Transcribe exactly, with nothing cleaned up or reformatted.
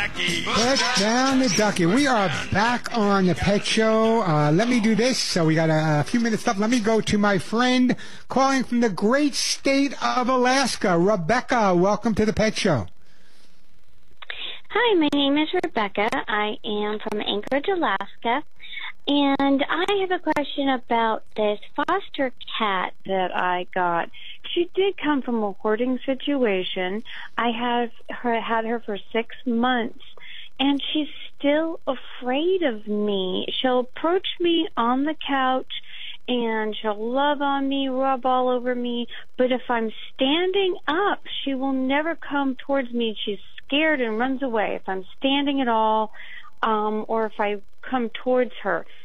Put down the ducky. We are back on the Pet Show. Uh, let me do this. So we got a, a few minutes left. Let me go to my friend calling from the great state of Alaska. Rebecca, welcome to the Pet Show. Hi, my name is Rebecca. I am from Anchorage, Alaska. And I have a question about this foster cat that I got. She did come from a hoarding situation. I have her, had her for six months, and she's still afraid of me. She'll approach me on the couch, and she'll love on me, rub all over me. But if I'm standing up, she will never come towards me. She's scared and runs away if I'm standing at all, um, or if I come towards her.